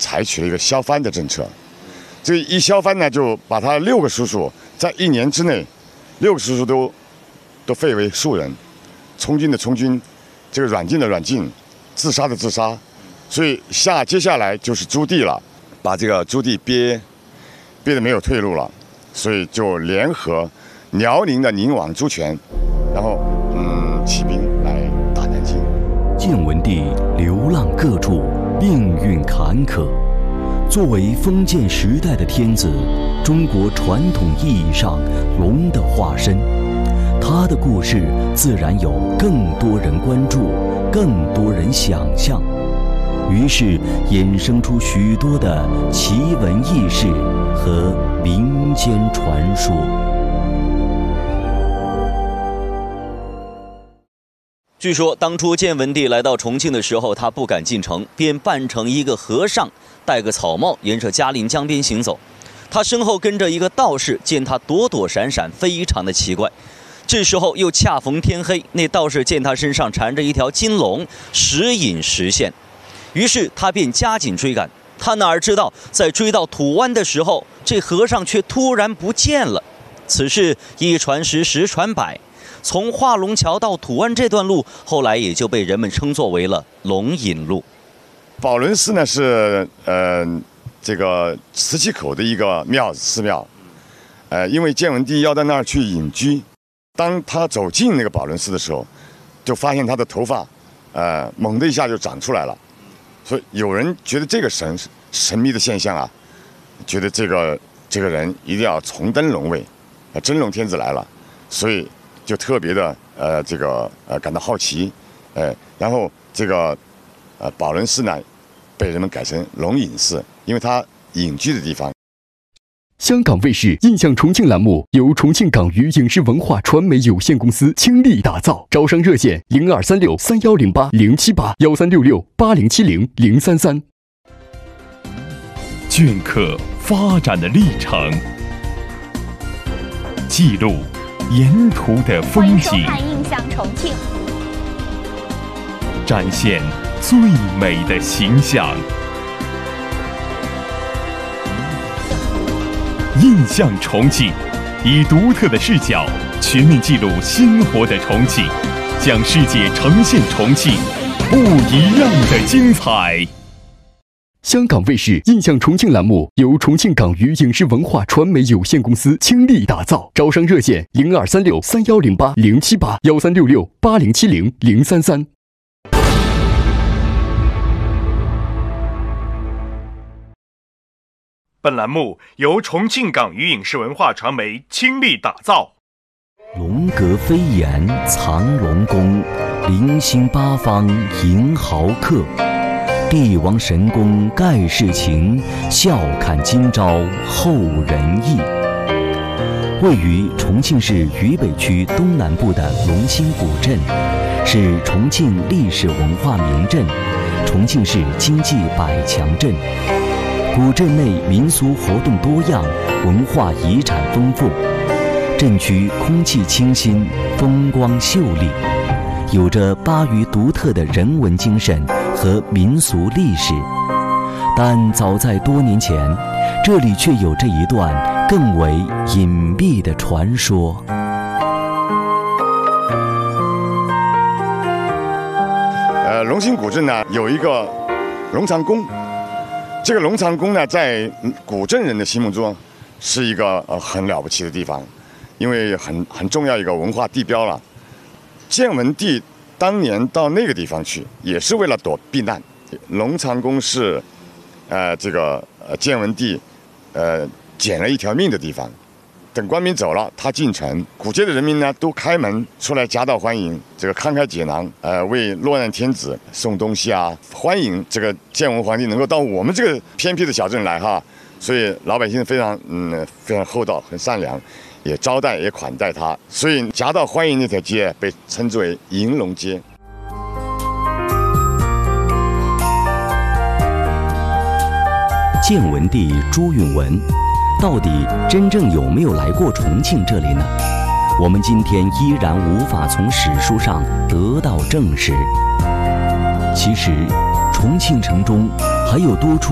采取了一个削藩的政策。这一削藩呢，就把他6个叔叔在1年之内，6个叔叔都废为庶人，充军的充军，这个软禁的软禁，自杀的自杀。所以接下来就是朱棣了，把这个朱棣憋得没有退路了，所以就联合辽宁的宁王朱权，然后起兵来打南京。 建文帝流浪各处，命运坎坷。作为封建时代的天子，中国传统意义上龙的化身，他的故事自然有更多人关注，更多人想象，于是衍生出许多的奇闻异事和民间传说。 据说当初建文帝来到重庆的时候，他不敢进城，便扮成一个和尚，戴个草帽，沿着嘉陵江边行走。他身后跟着一个道士，见他躲躲闪闪，非常的奇怪。这时候又恰逢天黑，那道士见他身上缠着一条金龙，时隐时现，于是他便加紧追赶。他哪知道，在追到土湾的时候，这和尚却突然不见了。此事一传十，十传百。从化龙桥到土湾这段路，后来也就被人们称作为了龙隐路。 宝轮寺呢是这个磁器口的一个寺庙，因为建文帝要到那儿去隐居，当他走进那个宝轮寺的时候，就发现他的头发猛的一下就长出来了，所以有人觉得这个神秘的现象啊，觉得这个人一定要重登龙位，真龙天子来了，所以就特别的感到好奇，然后这个宝轮寺呢被人们改成龙隐寺，因为它隐居的地方。 香港卫视印象重庆栏目由重庆港娱影视文化传媒有限公司倾力打造，招商热线02363108078076607033。 镌刻发展的历程，记录沿途的风景， 欢迎收看《印象重庆》， 展现最美的形象。印象重庆，以独特的视角全面记录鲜活的重庆，将世界呈现重庆不一样的精彩。 香港卫视印象重庆栏目由重庆港娱影视文化传媒有限公司倾力打造，招商热线02363108078136607033。 本栏目由重庆港娱影视文化传媒倾力打造。 龙阁飞檐藏龙宫，零星八方迎豪客。帝王神功盖世情，笑看今朝后人意。位于重庆市渝北区东南部的龙兴古镇，是重庆历史文化名镇，重庆市经济百强镇。古镇内民俗活动多样，文化遗产丰富。镇区空气清新，风光秀丽，有着巴渝独特的人文精神和民俗历史。但早在多年前，这里却有着一段更为隐秘的传说。 龙兴古镇呢有一个龙藏宫，这个龙藏宫呢在古镇人的心目中是一个很了不起的地方，因为很重要一个文化地标了。建文帝当年到那个地方去，也是为了避难。龙藏宫是建文帝捡了一条命的地方。等官兵走了，他进城，古街的人民呢都开门出来夹道欢迎，这个慷慨解囊，为落难天子送东西啊，欢迎这个建文皇帝能够到我们这个偏僻的小镇来哈，所以老百姓非常厚道，很善良，也招待也款待他，所以夹道欢迎那条街被称之为迎龙街。 建文帝朱允文到底真正有没有来过重庆这里呢？我们今天依然无法从史书上得到证实。其实，重庆城中还有多处